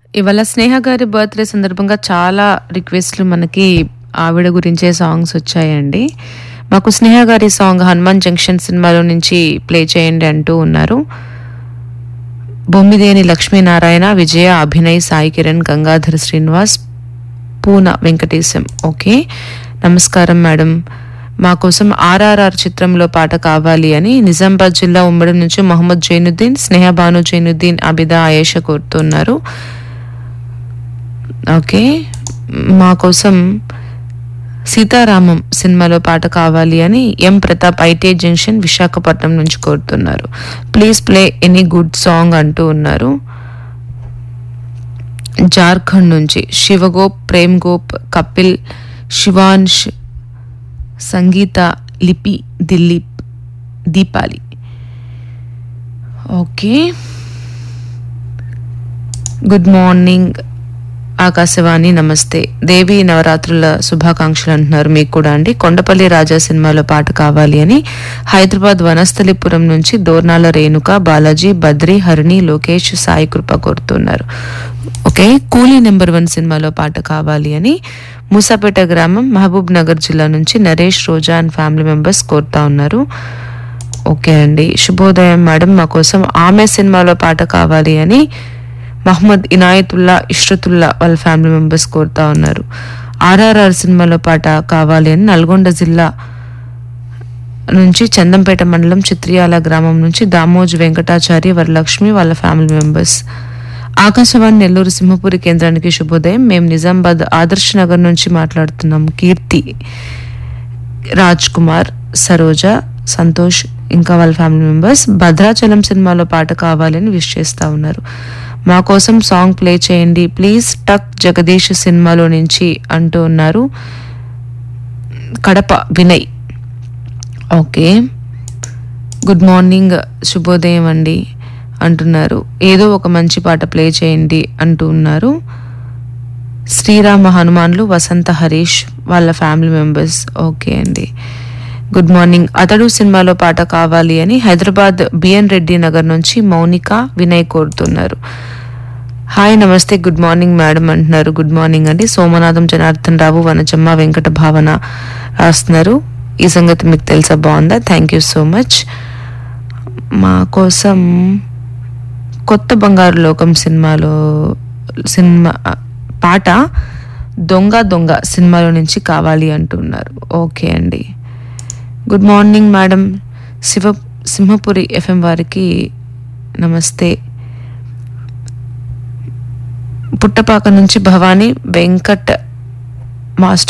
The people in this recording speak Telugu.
ఇవాళ స్నేహ గారి బర్త్డే సందర్భంగా చాలా రిక్వెస్ట్లు మనకి ఆవిడ గురించే సాంగ్స్ వచ్చాయండి. మాకు స్నేహ గారి సాంగ్ 'హనుమాన్ జంక్షన్' సినిమాలో నుంచి ప్లే చేయండి అంటూ ఉన్నారు. బొమ్మిదేని లక్ష్మీనారాయణ, విజయ, అభినయ్, సాయి కిరణ్, గంగాధర్ శ్రీనివాస్, పూన వెంకటేశం. ఓకే, నమస్కారం మేడం. మా కోసం ఆర్ఆర్ఆర్ చిత్రంలో పాట కావాలి అని నిజామాబాద్ జిల్లా ఉమ్మడి నుంచి మొహమ్మద్ జైనుద్దీన్, స్నేహ బాను జైనుద్దీన్, అబిదా, ఆయేషా కోరుతున్నారు. ఓకే, మా కోసం సీతారామం సినిమాలో పాట కావాలి అని ఎం ప్రతాప్, ఐటీ జంక్షన్, విశాఖపట్నం నుంచి కోరుతున్నారు. Please play any good song అంటూ ఉన్నారు. జార్ఖండ్ నుంచి శివగోప్, ప్రేమ్ గోప్, కపిల్, శివాంష్, సంగీత, లిపి, Dilip, Deepali. Okay, good morning Akashvani, నమస్తే. దేవి నవరాత్రుల శుభాకాంక్షలు అంటున్నారు. మీకు కూడా అండి. కొండపల్లి రాజా సినిమాలో పాట కావాలి అని హైదరాబాద్ వనస్థలిపురం నుంచి దోర్నాల రేణుక, బాలాజీ, బద్రి, హరిణి, లోకేష్, సాయి కృప కోరుతున్నారు. ఓకే, కూలీ నెంబర్ 1 సినిమాలో పాట కావాలి అని మూసాపేట గ్రామం, మహబూబ్ నగర్ జిల్లా నుంచి నరేష్, రోజా అండ్ ఫ్యామిలీ మెంబర్స్ కోరుతా ఉన్నారు. ఓకే అండి, శుభోదయం మేడం. మా కోసం ఆమె సినిమాలో పాట కావాలి అని మహమ్మద్ ఇనాయతుల్లా, ఇష్రతుల్లా వాళ్ళ ఫ్యామిలీ మెంబర్స్ కోరుతా ఉన్నారు. ఆర్ఆర్ఆర్ సినిమాలో పాట కావాలి అని నల్గొండ జిల్లా నుంచి చందంపేట మండలం చిత్రియాల గ్రామం నుంచి దామోజు వెంకటాచారి, వరలక్ష్మి వాళ్ళ ఫ్యామిలీ మెంబర్స్. ఆకాశవాణి నెల్లూరు సింహపురి కేంద్రానికి శుభోదయం. మేము నిజామాబాద్ ఆదర్శ్ నగర్ నుంచి మాట్లాడుతున్నాం. కీర్తి, రాజ్ కుమార్, సరోజ, సంతోష్ ఇంకా వాళ్ళ ఫ్యామిలీ మెంబర్స్ భద్రాచలం సినిమాలో పాట కావాలని విష్ చేస్తూ ఉన్నారు. మా కోసం సాంగ్ ప్లే చేయండి ప్లీజ్, టక్ జగదీష్ సినిమాలో నుంచి అంటూ ఉన్నారు. Kadapa Vinay. Okay, good morning, శుభోదయం అండి అంటున్నారు. ఏదో ఒక మంచి పాట ప్లే చేయండి అంటూ ఉన్నారు. శ్రీరామ హనుమాన్లు, వసంత హరీష్ వాళ్ళ ఫ్యామిలీ మెంబర్స్. ఓకే అండి, గుడ్ మార్నింగ్. అతడు సినిమాలో పాట కావాలి అని హైదరాబాద్ బిఎన్ రెడ్డి నగర్ నుంచి మౌనిక, వినయ్ కోరుతున్నారు. హాయ్ నమస్తే, గుడ్ మార్నింగ్ మేడం అంటున్నారు. గుడ్ మార్నింగ్ అండి. సోమనాథం, జనార్దన్ రావు, వనజమ్మ, వెంకట భావన రాస్తున్నారు. ఈ సంగతి మీకు తెలుసా? బాగుందా? Thank you so much. మా కోసం కొత్త బంగారు లోకం సినిమా పాట దొంగ దొంగ సినిమాలో నుంచి కావాలి అంటున్నారు. ఓకే అండి, good morning madam. Simhapuri FM వారికి నమస్తే. పుట్టపాక నుంచి భవానీ, వెంకట్ మాస్టర్